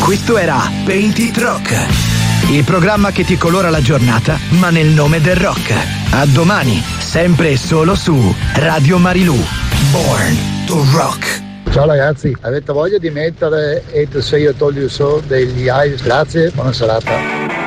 Questo era Paint It Rock, il programma che ti colora la giornata, ma nel nome del rock. A domani, sempre e solo su Radio Marilù. Born to Rock. Ciao ragazzi, avete voglia di mettere Hate to Say I Told You So degli Ives? Grazie, buona serata.